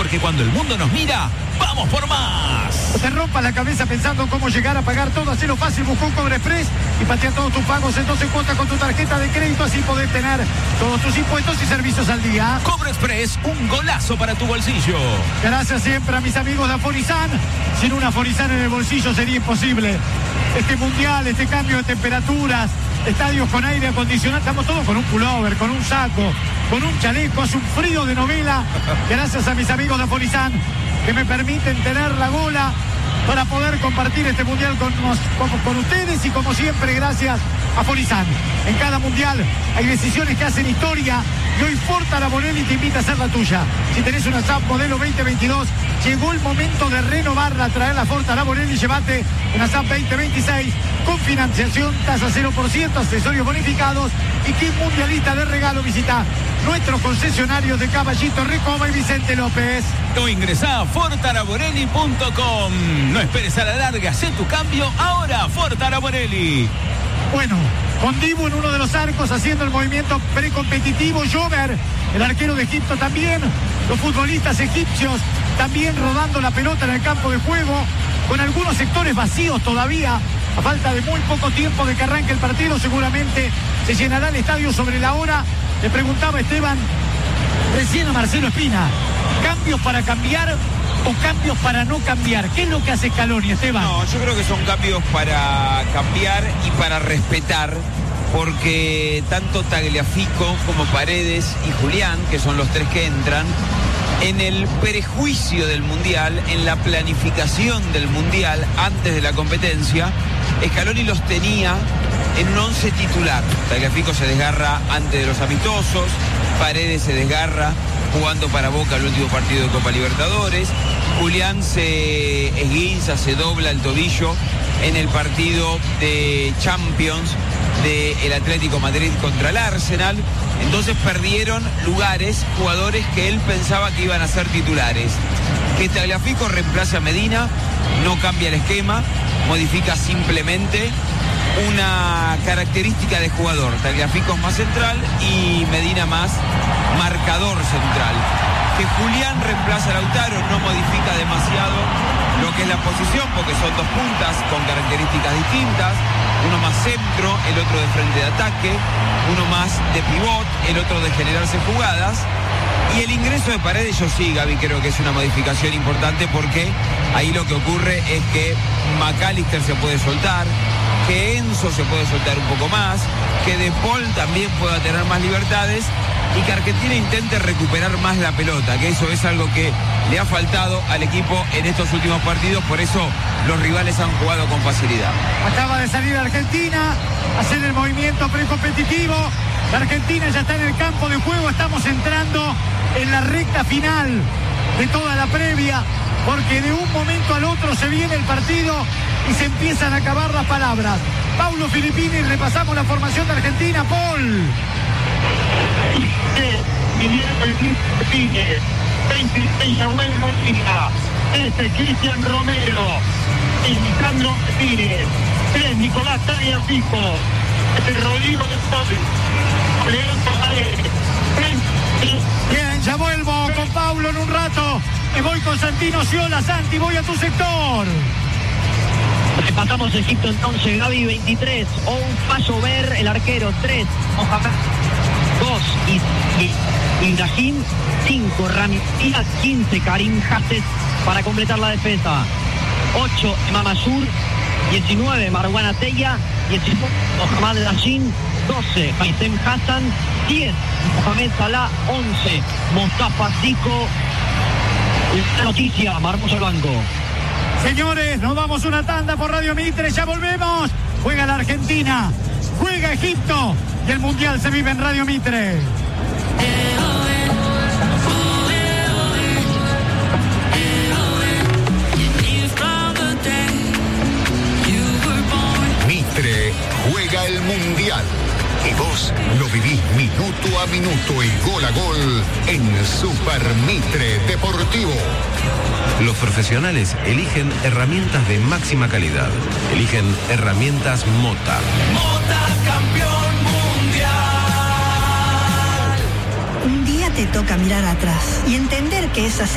porque cuando el mundo nos mira, ¡vamos por más! No te rompas la cabeza pensando cómo llegar a pagar todo. Hacelo fácil, busca un Cobre Express y patea todos tus pagos en 12 cuotas con tu tarjeta de crédito. Así podés tener todos tus impuestos y servicios al día. Cobre Express, un golazo para tu bolsillo. Gracias siempre a mis amigos de Aforizan. Sin una Aforizan en el bolsillo sería imposible. Este mundial, este cambio de temperaturas, estadios con aire acondicionado, estamos todos con un pullover, con un saco, con un chaleco, hace un frío de novela. Gracias a mis amigos de Aforizan que me permiten tener la bola para poder compartir este mundial con ustedes y como siempre gracias a Aforizan. En cada mundial hay decisiones que hacen historia y hoy Ford Araborelli te invita a hacer la tuya. Si tenés una SAP modelo 2022, llegó el momento de renovarla, traer la Ford Araborelli y llévate una SAP 2026 con financiación, tasa 0%, accesorios bonificados y kit mundialista de regalo. Visita nuestros concesionarios de Caballito, Recoba y Vicente López. O ingresá a fortaraborelli.com. No esperes a la larga, hacé tu cambio ahora, Ford Araborelli. Bueno, con Dibu en uno de los arcos haciendo el movimiento precompetitivo, Jover, el arquero de Egipto también, los futbolistas egipcios también rodando la pelota en el campo de juego, con algunos sectores vacíos todavía, a falta de muy poco tiempo de que arranque el partido, seguramente se llenará el estadio sobre la hora. Le preguntaba Esteban recién a Marcelo Espina, ¿cambios para cambiar o cambios para no cambiar? ¿Qué es lo que hace Scaloni, Esteban? No, yo creo que son cambios para cambiar y para respetar, porque tanto Tagliafico como Paredes y Julián, que son los tres que entran, en el prejuicio del Mundial, en la planificación del Mundial antes de la competencia, Scaloni los tenía en un 11 titular. Tagliafico se desgarra antes de los amistosos, Paredes se desgarra jugando para Boca el último partido de Copa Libertadores, Julián se esguinza, se dobla el tobillo en el partido de Champions del Atlético Madrid contra el Arsenal. Entonces perdieron lugares jugadores que él pensaba que iban a ser titulares. Que Tagliafico reemplace a Medina, no cambia el esquema, modifica simplemente una característica de jugador. Tagliafico es más central y Medina más marcador central. Que Julián reemplaza a Lautaro, no modifica demasiado lo que es la posición, porque son dos puntas con características distintas, uno más centro, el otro de frente de ataque, uno más de pivot, el otro de generarse jugadas. Y el ingreso de Paredes, yo sí, Gaby, creo que es una modificación importante, porque ahí lo que ocurre es que McAllister se puede soltar, que Enzo se puede soltar un poco más, que De Paul también pueda tener más libertades y que Argentina intente recuperar más la pelota, que eso es algo que le ha faltado al equipo en estos últimos partidos, por eso los rivales han jugado con facilidad. Acaba de salir Argentina, hacer el movimiento precompetitivo. La Argentina ya está en el campo de juego, estamos entrando en la recta final de toda la previa, porque de un momento al otro se viene el partido y se empiezan a acabar las palabras. Paulo Filippini, repasamos la formación de Argentina. Paul. Cristian Romero, Lisandro Martínez, Nicolás Tagliafico, Rodrigo de Paul, Leandro Paredes. Bien, ya vuelvo con Paulo en un rato. Me voy con Santino Sciola. Santi, voy a tu sector. Repasamos Egipto entonces, Gaby 23, Paso Ver, el arquero 3, Mohamed 2 y Ibrahim 5, Rami 15, Karim Hasses para completar la defensa, 8, Imam Azur, 19, Marwan Atella, 19, Mohamed Rashid, 12, Haitham Hassan, 10, Mohamed Salah, 11, Mostafa Zico. La noticia, Marcos al banco. Señores, nos vamos una tanda por Radio Mitre, ya volvemos. Juega la Argentina, juega Egipto y el Mundial se vive en Radio Mitre. Mitre juega el Mundial y vos lo vivís minuto a minuto y gol a gol en Super Mitre Deportivo. Los profesionales eligen herramientas de máxima calidad. Eligen herramientas Mota. Mota campeón mundial. Un día te toca mirar atrás y entender que esas